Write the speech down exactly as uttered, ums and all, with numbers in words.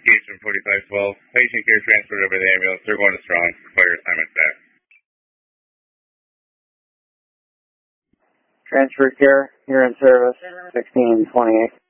Engaged in forty-five twelve. Patient care transferred over the ambulance. They're going to Strong. Require assignment back. Transfer care, you're in service, sixteen twenty-eight.